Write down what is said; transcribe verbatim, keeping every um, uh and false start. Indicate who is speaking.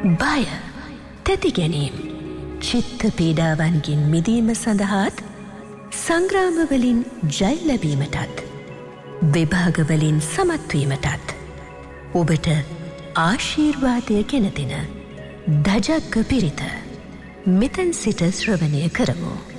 Speaker 1: බය, තැති ගැනීම්, චිත්ත පීඩාවන්ගෙන් මිදීම සඳහාත් සංග්‍රාමවලින් ජය ලැබීමටත් විභාගවලින් සමත්වීමටත් ඔබට ආශීර්වාදය ගෙනදෙන දජග්ග පිරිත මෙතැන් සිට ශ්‍රවණය කරමු.